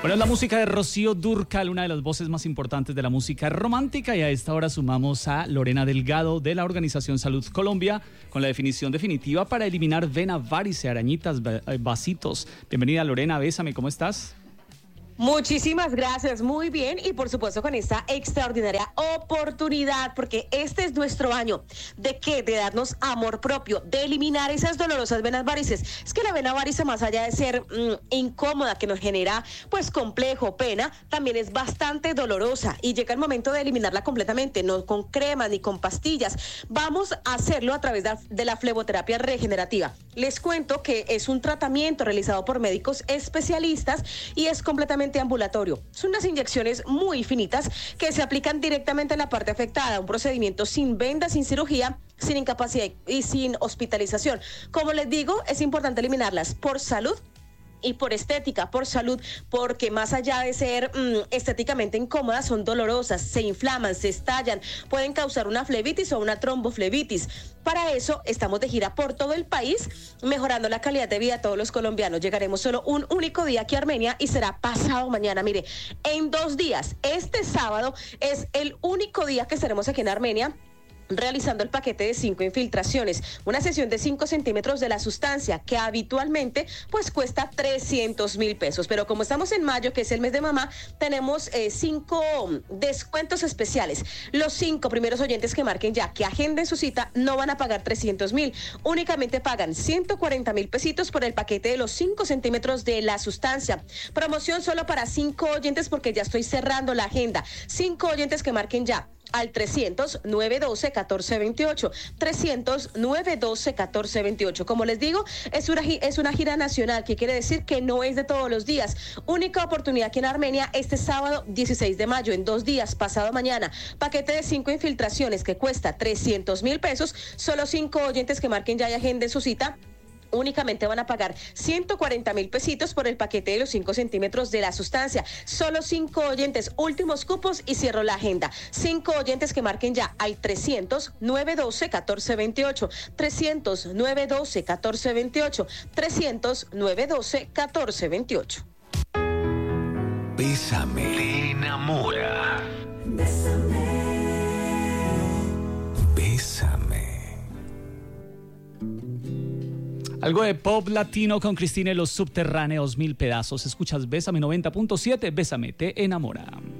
Bueno, es la música de Rocío Dúrcal, una de las voces más importantes de la música romántica, y a esta hora sumamos a Lorena Delgado de la Organización Salud Colombia con la definición definitiva para eliminar vena, varice, arañitas, vasitos. Bienvenida Lorena, bésame, ¿cómo estás? Muchísimas gracias, muy bien, y por supuesto con esta extraordinaria oportunidad, porque este es nuestro año. ¿De qué? De darnos amor propio, de eliminar esas dolorosas venas varices. Es que la vena varice, más allá de ser incómoda, que nos genera pues complejo, pena, también es bastante dolorosa y llega el momento de eliminarla completamente, no con cremas ni con pastillas. Vamos a hacerlo a través de la fleboterapia regenerativa. Les cuento que es un tratamiento realizado por médicos especialistas y es completamente ambulatorio. Son unas inyecciones muy finitas que se aplican directamente en la parte afectada, un procedimiento sin venda, sin cirugía, sin incapacidad y sin hospitalización. Como les digo, es importante eliminarlas por salud y por estética, por salud, porque más allá de ser estéticamente incómodas, son dolorosas, se inflaman, se estallan, pueden causar una flebitis o una tromboflebitis. Para eso estamos de gira por todo el país, mejorando la calidad de vida de todos los colombianos. Llegaremos solo un único día aquí a Armenia y será pasado mañana. Mire, en 2 días, este sábado es el único día que estaremos aquí en Armenia, realizando el paquete de 5 infiltraciones, una sesión de 5 centímetros de la sustancia que habitualmente pues cuesta 300,000 pesos, pero como estamos en mayo, que es el mes de mamá, tenemos 5 descuentos especiales. Los 5 primeros oyentes que marquen ya, que agenden su cita, no van a pagar 300,000, únicamente pagan 140,000 pesitos por el paquete de los 5 centímetros de la sustancia. Promoción solo para 5 oyentes, porque ya estoy cerrando la agenda. 5 oyentes que marquen ya al 300-912-1428, 300-912-1428. Como les digo, es una gira nacional, que quiere decir que no es de todos los días. Única oportunidad aquí en Armenia este sábado 16 de mayo, en 2 días, pasado mañana. Paquete de 5 infiltraciones que cuesta 300,000 pesos. Solo 5 oyentes que marquen ya y agenden su cita únicamente van a pagar 140,000 pesitos por el paquete de los 5 centímetros de la sustancia. Solo 5 oyentes, últimos cupos y cierro la agenda. 5 oyentes que marquen ya al 300-912-1428, 300-912-1428, 300-912-1428. Bésame, te enamora. Bésame. Bésame. Algo de pop latino con Cristina y los Subterráneos, 1000 pedazos. Escuchas Bésame 90.7, Bésame, te enamora.